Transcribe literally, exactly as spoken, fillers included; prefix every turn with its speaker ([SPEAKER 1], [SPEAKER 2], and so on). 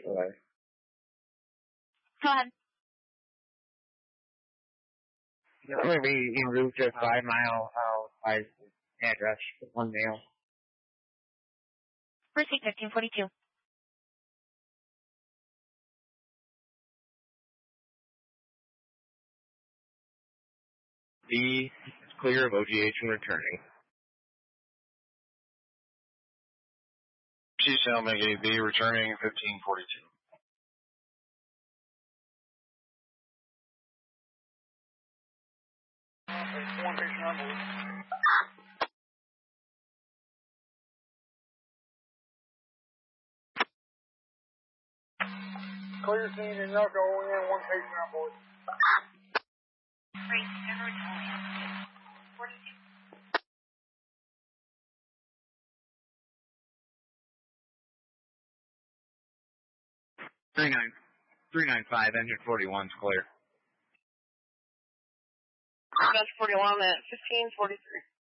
[SPEAKER 1] away.
[SPEAKER 2] Go ahead.
[SPEAKER 1] I'm going to be en route to five mile out by address, one mile.
[SPEAKER 2] Receipt fifteen forty-two.
[SPEAKER 3] B is clear of O G H and returning.
[SPEAKER 4] Chief Salmon A B returning fifteen forty-two. One patient on board. Clear scene and now going in, one patient on board.
[SPEAKER 2] Great, General forty-two.
[SPEAKER 3] Three nine, three nine five, engine forty-one's clear.
[SPEAKER 5] Engine forty-one at fifteen forty-three.